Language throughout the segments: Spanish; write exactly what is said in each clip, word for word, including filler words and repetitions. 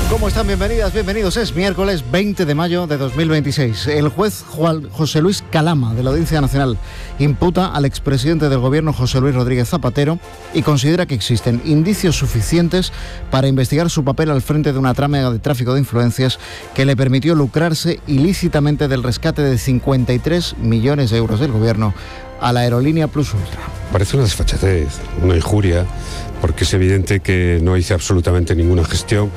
¿Cómo están? Bienvenidas, bienvenidos. Es miércoles veinte de mayo de dos mil veintiséis. El juez Juan José Luis Calama, de la Audiencia Nacional, imputa al expresidente del Gobierno, José Luis Rodríguez Zapatero, y considera que existen indicios suficientes para investigar su papel al frente de una trama de tráfico de influencias que le permitió lucrarse ilícitamente del rescate de cincuenta y tres millones de euros del Gobierno a la aerolínea Plus Ultra. Parece una desfachatez, una injuria, porque es evidente que no hice absolutamente ninguna gestión.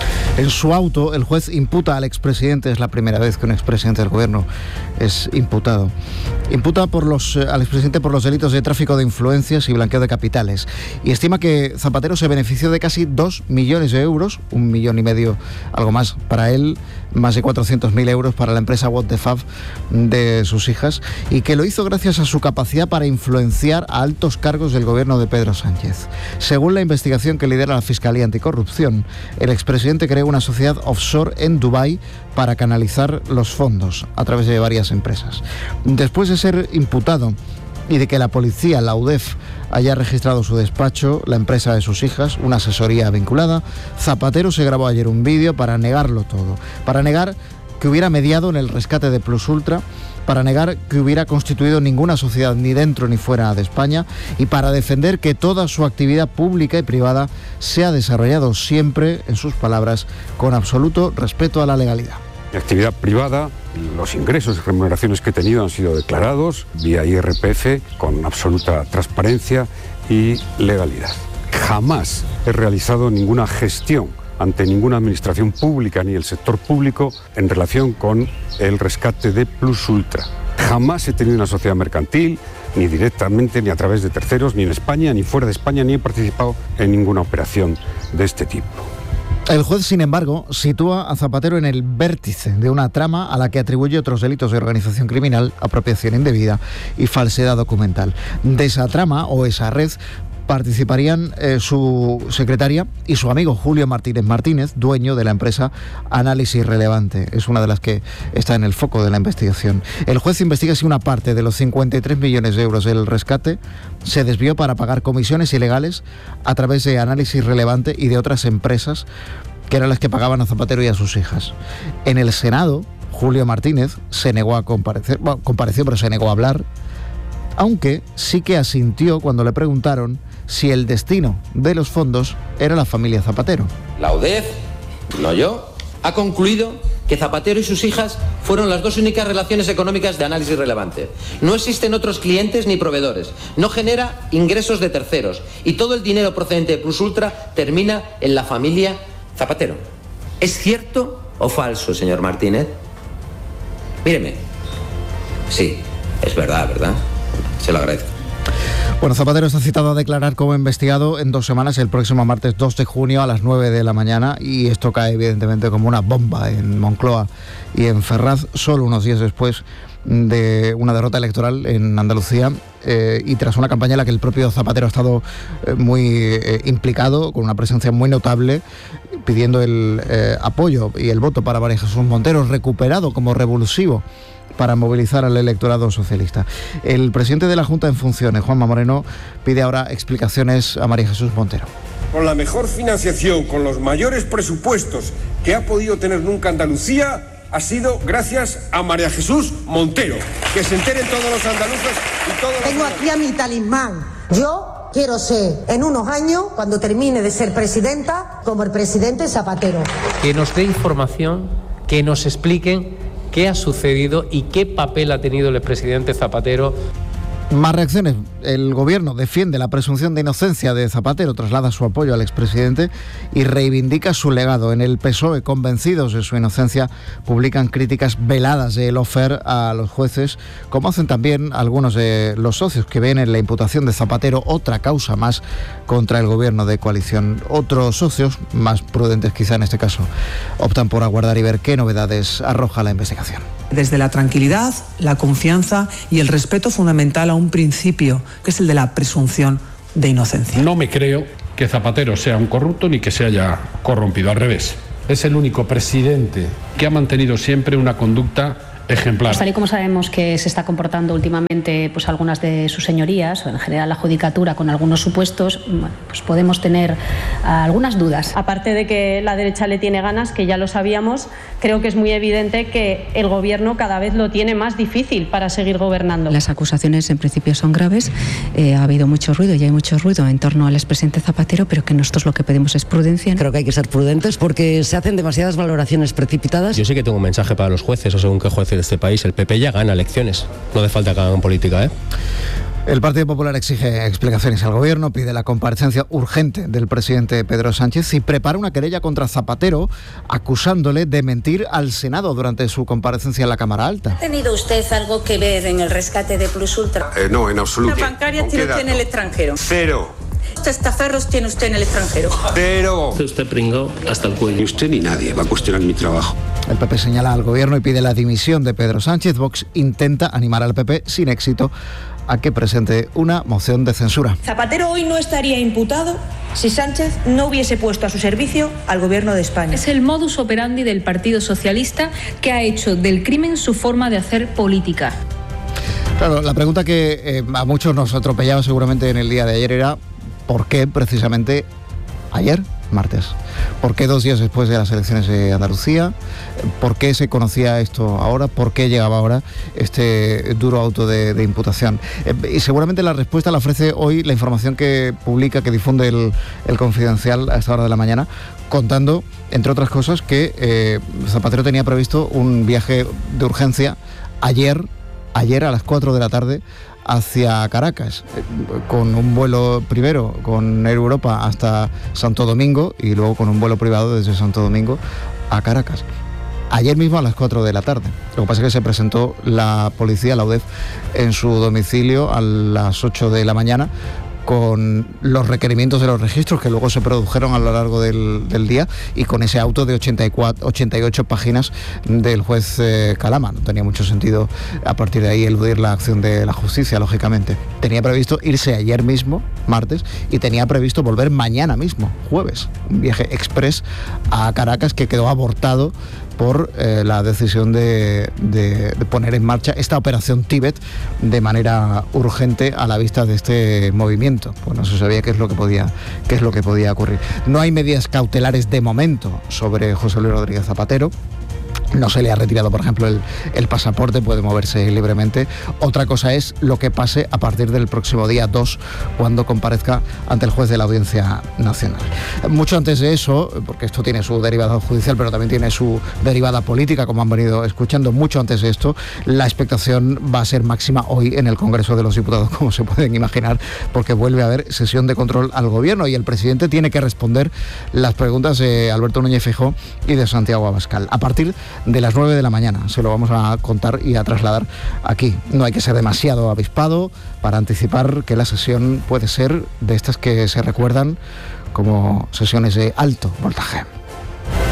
En su auto, el juez imputa al expresidente, es la primera vez que un expresidente del Gobierno es imputado, imputa por los, eh, al expresidente por los delitos de tráfico de influencias y blanqueo de capitales, y estima que Zapatero se benefició de casi dos millones de euros, un millón y medio, algo más para él, más de cuatrocientos mil euros para la empresa What the Fab de sus hijas, y que lo hizo gracias a su capacidad para influenciar a altos cargos del gobierno de Pedro Sánchez. Según la investigación que lidera la Fiscalía Anticorrupción, el expresidente creó una sociedad offshore en Dubái para canalizar los fondos a través de varias empresas. Después de ser imputado y de que la policía, la U D E F, haya registrado su despacho, la empresa de sus hijas, una asesoría vinculada, Zapatero se grabó ayer un vídeo para negarlo todo, para negar que hubiera mediado en el rescate de Plus Ultra, para negar que hubiera constituido ninguna sociedad ni dentro ni fuera de España, y para defender que toda su actividad pública y privada se ha desarrollado siempre, en sus palabras, con absoluto respeto a la legalidad. Mi actividad privada, los ingresos y remuneraciones que he tenido han sido declarados vía I R P F con absoluta transparencia y legalidad. Jamás he realizado ninguna gestión ante ninguna administración pública ni el sector público en relación con el rescate de Plus Ultra. Jamás he tenido una sociedad mercantil, ni directamente, ni a través de terceros, ni en España, ni fuera de España, ni he participado en ninguna operación de este tipo. El juez, sin embargo, sitúa a Zapatero en el vértice de una trama a la que atribuye otros delitos de organización criminal, apropiación indebida y falsedad documental. De esa trama o esa red participarían eh, su secretaria y su amigo Julio Martínez Martínez, dueño de la empresa Análisis Relevante. Es una de las que está en el foco de la investigación. El juez investiga si una parte de los cincuenta y tres millones de euros del rescate se desvió para pagar comisiones ilegales a través de Análisis Relevante y de otras empresas que eran las que pagaban a Zapatero y a sus hijas. En el Senado, Julio Martínez se negó a comparecer, bueno, compareció pero se negó a hablar, aunque sí que asintió cuando le preguntaron si el destino de los fondos era la familia Zapatero. La U D E F, no yo, ha concluido que Zapatero y sus hijas fueron las dos únicas relaciones económicas de Análisis Relevante. No existen otros clientes ni proveedores, no genera ingresos de terceros y todo el dinero procedente de Plus Ultra termina en la familia Zapatero. ¿Es cierto o falso, señor Martínez? Míreme. Sí, es verdad, ¿verdad? Se lo agradezco. Bueno, Zapatero está citado a declarar como investigado en dos semanas, el próximo martes dos de junio a las nueve de la mañana, y esto cae evidentemente como una bomba en Moncloa y en Ferraz, solo unos días después de una derrota electoral en Andalucía eh, y tras una campaña en la que el propio Zapatero ha estado eh, muy eh, implicado, con una presencia muy notable, pidiendo el eh, apoyo y el voto para María Jesús Montero, recuperado como revulsivo para movilizar al electorado socialista. El presidente de la Junta en funciones, Juanma Moreno, pide ahora explicaciones a María Jesús Montero. Con la mejor financiación, con los mayores presupuestos que ha podido tener nunca Andalucía, ha sido gracias a María Jesús Montero. Que se enteren todos los andaluces y todos los... Tengo aquí a mi talismán. Yo quiero ser, en unos años, cuando termine de ser presidenta, como el presidente Zapatero. Que nos dé información, que nos expliquen qué ha sucedido y qué papel ha tenido el expresidente Zapatero. Más reacciones. El gobierno defiende la presunción de inocencia de Zapatero, traslada su apoyo al expresidente y reivindica su legado. En el P S O E, convencidos de su inocencia, publican críticas veladas de lawfare a los jueces, como hacen también algunos de los socios que ven en la imputación de Zapatero otra causa más contra el gobierno de coalición. Otros socios, más prudentes quizá en este caso, optan por aguardar y ver qué novedades arroja la investigación. Desde la tranquilidad, la confianza y el respeto fundamental a un principio, que es el de la presunción de inocencia. No me creo que Zapatero sea un corrupto ni que se haya corrompido, al revés. Es el único presidente que ha mantenido siempre una conducta ejemplar. Pues tal y como sabemos que se está comportando últimamente pues algunas de sus señorías, o en general la judicatura, con algunos supuestos, bueno, pues podemos tener uh, algunas dudas. Aparte de que la derecha le tiene ganas, que ya lo sabíamos, creo que es muy evidente que el gobierno cada vez lo tiene más difícil para seguir gobernando. Las acusaciones en principio son graves, eh, ha habido mucho ruido y hay mucho ruido en torno al expresidente Zapatero, pero que nosotros lo que pedimos es prudencia. Creo que hay que ser prudentes porque se hacen demasiadas valoraciones precipitadas. Yo sí que tengo un mensaje para los jueces, o según qué jueces de este país, el P P ya gana elecciones, no hace falta que hagan política, ¿eh? El Partido Popular exige explicaciones al Gobierno, pide la comparecencia urgente del presidente Pedro Sánchez y prepara una querella contra Zapatero acusándole de mentir al Senado durante su comparecencia en la Cámara Alta. ¿Ha tenido usted algo que ver en el rescate de Plus Ultra? Eh, no, en absoluto. ¿Cuántas bancarias tiene usted en el extranjero? Cero. ¿Cuántos testaferros tiene usted en el extranjero? Cero. Usted pringó hasta el cuello. Ni usted ni nadie va a cuestionar mi trabajo. El P P señala al Gobierno y pide la dimisión de Pedro Sánchez. Vox intenta animar al P P sin éxito a que presente una moción de censura. Zapatero hoy no estaría imputado si Sánchez no hubiese puesto a su servicio al Gobierno de España. Es el modus operandi del Partido Socialista que ha hecho del crimen su forma de hacer política. Claro, la pregunta que eh, a muchos nos atropellaba seguramente en el día de ayer era ¿por qué precisamente ayer, martes? ¿Por qué dos días después de las elecciones de Andalucía? ¿Por qué se conocía esto ahora? ¿Por qué llegaba ahora este duro auto de, de imputación? Eh, y seguramente la respuesta la ofrece hoy la información que publica, que difunde el, el Confidencial a esta hora de la mañana, contando, entre otras cosas, que eh, Zapatero tenía previsto un viaje de urgencia ayer, ayer a las cuatro de la tarde, hacia Caracas, con un vuelo primero con Air Europa hasta Santo Domingo y luego con un vuelo privado desde Santo Domingo a Caracas. Ayer mismo a las cuatro de la tarde. Lo que pasa es que se presentó la policía, la U D E F, en su domicilio a las ocho de la mañana con los requerimientos de los registros que luego se produjeron a lo largo del, del día y con ese auto de ochenta y cuatro, ochenta y ocho páginas del juez eh, Calama. No tenía mucho sentido a partir de ahí eludir la acción de la justicia, lógicamente. Tenía previsto irse ayer mismo, martes, y tenía previsto volver mañana mismo, jueves. Un viaje express a Caracas que quedó abortado por eh, la decisión de, de, de poner en marcha esta operación Tíbet de manera urgente a la vista de este movimiento. Pues no se sabía qué es lo que podía, qué es lo que podía ocurrir. No hay medidas cautelares de momento sobre José Luis Rodríguez Zapatero. No se le ha retirado, por ejemplo, el, el pasaporte, puede moverse libremente. Otra cosa es lo que pase a partir del próximo día dos, cuando comparezca ante el juez de la Audiencia Nacional. Mucho antes de eso, porque esto tiene su derivada judicial, pero también tiene su derivada política, como han venido escuchando, mucho antes de esto, la expectación va a ser máxima hoy en el Congreso de los Diputados, como se pueden imaginar, porque vuelve a haber sesión de control al Gobierno y el presidente tiene que responder las preguntas de Alberto Núñez Feijóo y de Santiago Abascal. A partir de las nueve de la mañana se lo vamos a contar y a trasladar aquí. No hay que ser demasiado avispado para anticipar que la sesión puede ser de estas que se recuerdan como sesiones de alto voltaje.